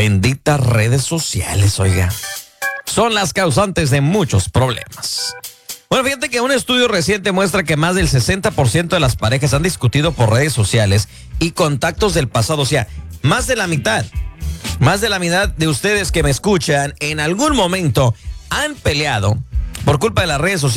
Benditas redes sociales, oiga. Son las causantes de muchos problemas. Bueno, fíjate que un estudio reciente muestra que más del 60% de las parejas han discutido por redes sociales y contactos del pasado. O sea, más de la mitad de ustedes que me escuchan en algún momento han peleado por culpa de las redes sociales.